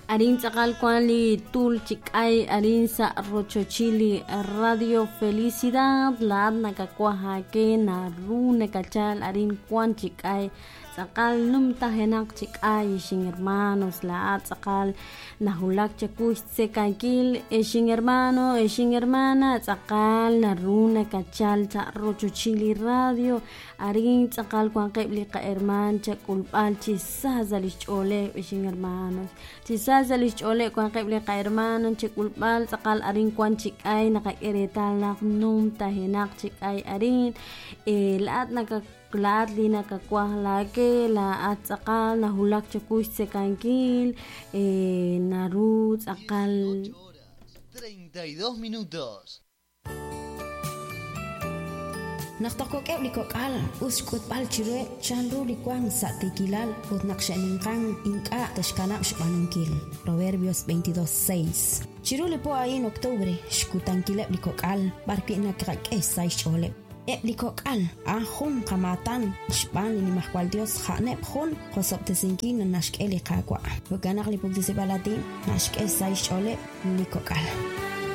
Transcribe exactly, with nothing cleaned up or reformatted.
arin tsakal kwali tul chikay arin sa Rochochili Radio Felicidad lahat nakakwaha ke na rune kachal arin kwan chikay sakal num tahenak chikay shing hermanos lahat sakal nahulak chakush se kankil shing hermano shing hermana sakal na rune kachal sa Rochochili Radio arin sakal kwan kebli ka herman chakulpal chisazalish ole shing hermanos chisazalish ole kwan kebli ka hermano chakulpal sakal arin kwan chikay nakakiretal nak num tahenak chikay arin eh lahat nakak lahat li nakakwah lagi lahat sakal nahulak chakush se kankil eh narut sakal treinta y dos minutos. Naktakok e likokal uskut palchire chandu likwang sa tikilal ut nakshaningkang inka tashkanap shpanungkil. Proverbios veintidós seis. Chirule po ay en octubre shkutankilep likokal barki nakrak esay cholep. E likokal ahun kamatan shpan ni mahkwal Dios hanep hun kosop tesinkin na nashkeli kakwa. Bukanak lipog disibalatin nashk esay cholep likokal.